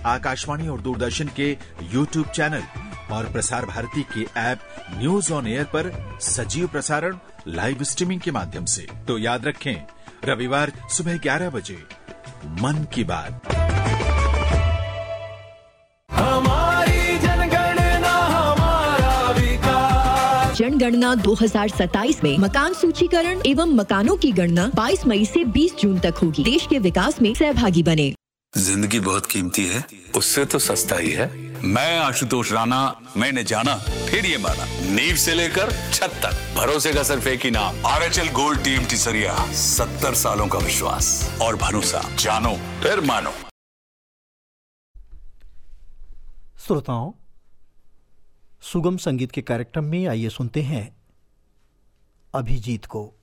आकाशवाणी और दूरदर्शन के YouTube channel और प्रसार भारती के ऐप न्यूज ऑन एयर पर सजीव प्रसारण लाइव स्ट्रीमिंग के माध्यम से। तो याद रखें, रविवार सुबह 11 बजे मन की बात। हमारी जनगणना हमारा विकास। जनगणना 2027 में मकान सूचीकरण एवं मकानों की गणना 22 मई से 20 जून तक होगी। देश के विकास में सहभागी बने। जिंदगी बहुत कीमती है, उससे तो सस्ता ही है। मैं आशुतोष राणा, मैंने जाना फिर ये माना, नींव से लेकर छत तक भरोसे का सिर्फ एक ही नाम, आरएचएल गोल्ड टीम टिसरिया। 70 सालों का विश्वास और भरोसा, जानो फिर मानो। श्रोताओं, सुगम संगीत के कार्यक्रम में आइए सुनते हैं अभिजीत को।